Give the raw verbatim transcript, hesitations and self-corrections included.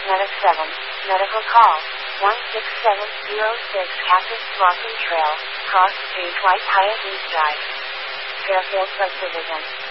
Medic seven, medical call, one six seven zero six Cactus Blossom Trail, Cross Street, White Hyatt East Drive. Fairfield Subdivision.